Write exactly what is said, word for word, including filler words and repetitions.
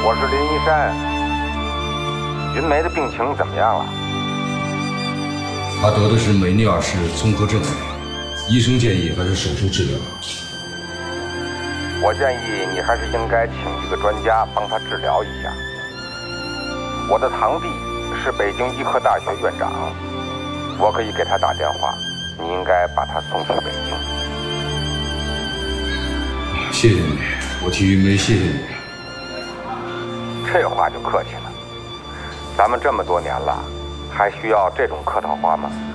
我是林一山。云梅的病情怎么样了？ 她得的是美尼尔氏综合症癌，医生建议还是手术治疗。 我建议你还是应该请一个专家帮她治疗一下。我的堂弟是北京医科大学院长，我可以给他打电话，你应该把他送去北京。 谢谢你，我替云梅谢谢你。 这话就客气了，咱们这么多年了，还需要这种客套话吗？